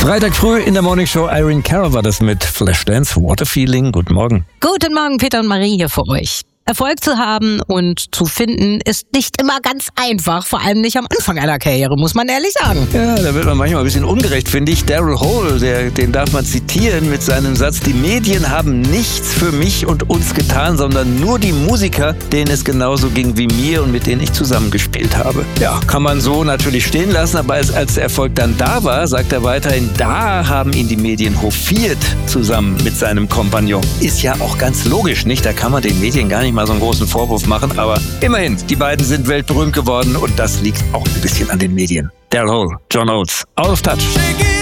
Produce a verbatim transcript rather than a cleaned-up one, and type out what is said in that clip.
Freitag früh in der Morning Show, Irene Cara war das mit Flashdance, What a Feeling. Guten Morgen. Guten Morgen, Peter und Marie hier für euch. Erfolg zu haben und zu finden ist nicht immer ganz einfach, vor allem nicht am Anfang einer Karriere, muss man ehrlich sagen. Ja, da wird man manchmal ein bisschen ungerecht, finde ich. Daryl Hall, der, den darf man zitieren mit seinem Satz: Die Medien haben nichts für mich und uns getan, sondern nur die Musiker, denen es genauso ging wie mir und mit denen ich zusammengespielt habe. Ja, kann man so natürlich stehen lassen, aber als, als der Erfolg dann da war, sagt er weiterhin, da haben ihn die Medien hofiert, zusammen mit seinem Kompagnon. Ist ja auch ganz logisch, nicht? Da kann man den Medien gar nicht mal so einen großen Vorwurf machen, aber immerhin, die beiden sind weltberühmt geworden und das liegt auch ein bisschen an den Medien. Daryl Hall, John Oates, Out of Touch.